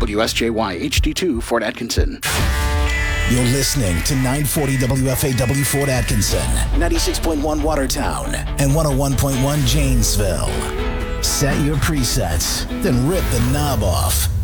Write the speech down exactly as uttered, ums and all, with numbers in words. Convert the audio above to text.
W S J Y H D two, Fort Atkinson. You're listening to nine forty W F A W Fort Atkinson, ninety-six point one Watertown, and one oh one point one Janesville. Set your presets, then rip the knob off.